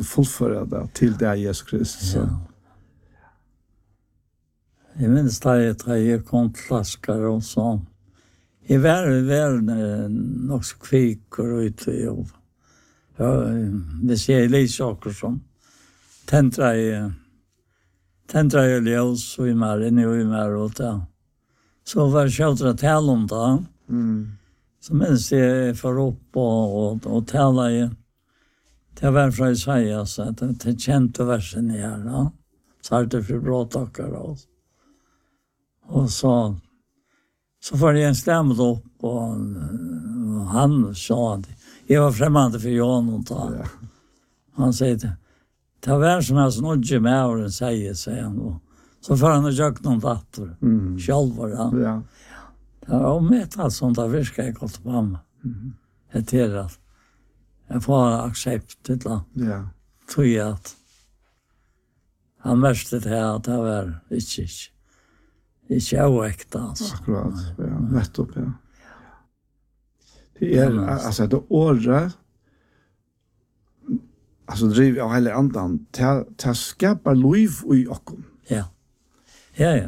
fullføre det til det Jesus Kristus. Ja. Jeg minns da jeg kom til flaskar og sånn. Jeg var nok så kvikker og ute i jobb. Hvis jeg lyser akkurat som tentrer jeg ljøs og i mer, inni og i mer og det. Så var det kjøttere tale om det. Så minns jeg får opp og tale i det var fra Isaias at det kjente versen i her. Så er det for bråtakker også. Og så får jeg en stemme opp, og han sa at jeg var fremmede for Jan og ta. Ja. Han sier det var som jeg snodde med åren sier han. Så får han gjøre noen datter, selv var det. Ja. Det var med alt sånt, det virker jeg godt på meg. Jeg til at jeg får aksept til det. Ja. Tror jeg at han mørste til at det var ikke avvekta, altså. Akkurat, ja, nettopp, ja. Det altså, det året, altså, driver av hele andan, til skapar liv i okkom. Ja. Ja.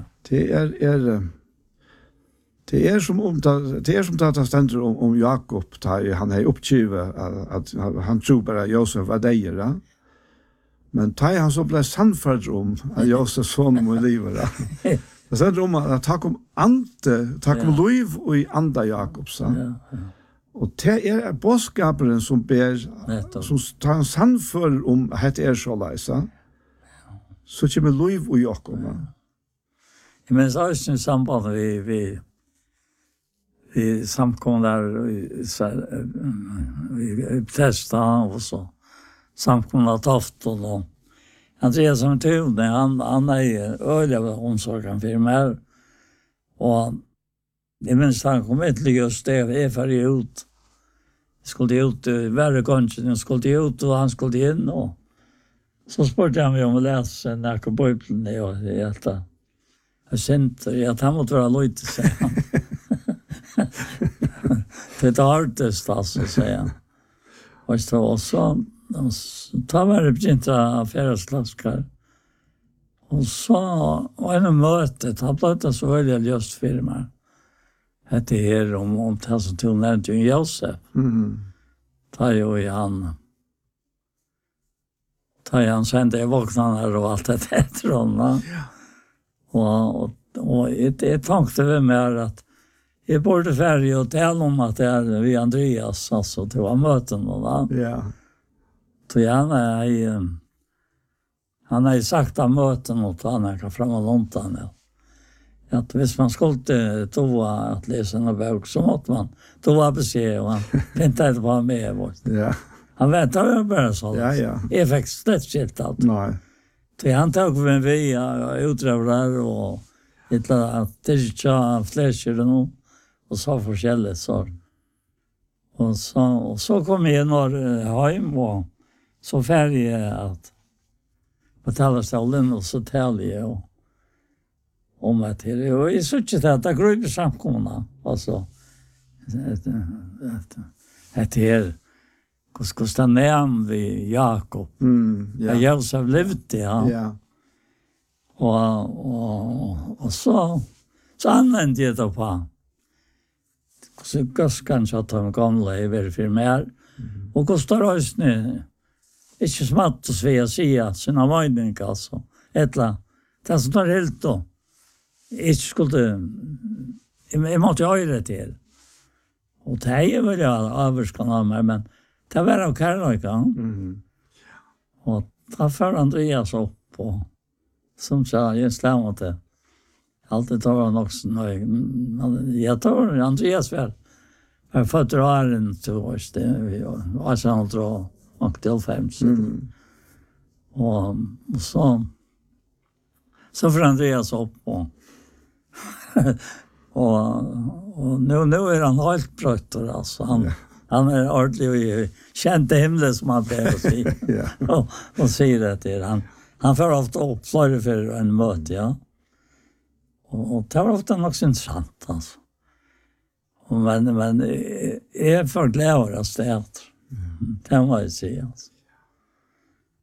Det er som det stender om Jakob, han har oppgivet at han tror bare Josef var deier, ja. Men han så ble sannført om at Josef sånn om livet, ja. Det stender om at takk om liv og i anda Jakob, sa. Ja. Og det er båtskaperen som ber, som tar sannfører om at det så leisa, så kommer liv og Jakob, ja. Men så er det samband vi samkom der i Testa og så samkom av Tofton og Andreas som tog det, han er øyelig av omsorgen for meg og jeg minns han kom til just det, jeg ferdig ut skulle ut, hver gangen jeg skulle ut og han skulle inn og så spurte han meg om å lese nærke bøyblen og jeg synte at han måtte være løyte, sier han. Det er artist, altså, sier han. Og så var det begynt av fjerdeslaskar. Og så var det møtet, han ble det så veldig løst firma. Det er om det som tog nærmest jo Josef. Da jo han sendte jeg våkna her og alt det etter honom. Ja. Og jeg tenkte ved meg at jeg borde ferdig og tale om at det er vi Andreas, altså, til å møte noen. Ja. Så han har sagt at møte noe, han er frem og lånt han. At hvis man skulle tova at lese en bok, så måtte man tova beskjed, og han finner ikke på med. Ja. Han vet det var bare sånn. Ja. Jeg fikk slett skilt alt. Nei. Så han tok med via utdragere og et eller annet tisja flesker og noe, og så forskjellig. Og så kom jeg hjem, og så ferdig at betale stålen, og så taler jeg om meg til det. Og jeg synes ikke at det grøy samkomna, altså. Etter hvordan det ved Jakob. Ja. Josef levde, ja. Ja. Og så anvendte jeg det på. Så kanskje at han gamle er veldig for mer. Og hvordan det røysene, ikke smatt å svea sida, sine mening, altså. Etla, det som tar helt da. Jeg skulle, jeg måtte gjøre det til. Og det er vel avvarskan av meg, men det var av kærløyka. Og da fører Andreas opp, og som sa, jeg slemmer til. Alltid tar han også nøy. Jeg tar Andreas vel. Jeg føtter åren til oss, det var sånn å dra nok til 5. Og så får Andreas opp, og nå er han helt brøtter, altså. Han er ordentlig og kjente himmelen, som han pleier å si. og sier det til han. Han får ofte opp flere for en møte, ja. Og det var ofte nok interessant, altså. Men jeg er for glad over det stedet. Det må jeg si, altså.